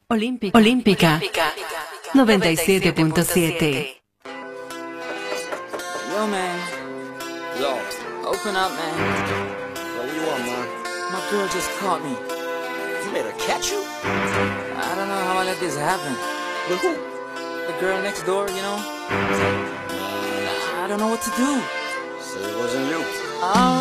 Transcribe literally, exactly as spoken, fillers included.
Olímpica, Olímpica noventa y siete punto siete. Yo, man. Yo. Open up, man. Yo, what you want, man? My girl just caught me. You made her catch you? I don't know how I let this happen. With who? The girl next door, you know? I don't know what to do. So it wasn't you. Oh.